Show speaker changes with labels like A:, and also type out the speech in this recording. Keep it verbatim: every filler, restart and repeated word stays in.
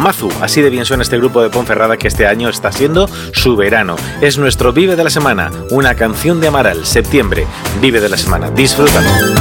A: Mazu, así de bien suena este grupo de Ponferrada que este año está siendo su verano. Es nuestro Vive de la Semana, una canción de Amaral, septiembre, Vive de la Semana. Disfrútalo.